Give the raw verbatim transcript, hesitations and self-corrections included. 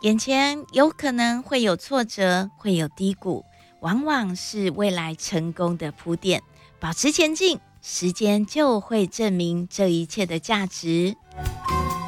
眼前有可能会有挫折，会有低谷，往往是未来成功的铺垫。保持前进，时间就会证明这一切的价值。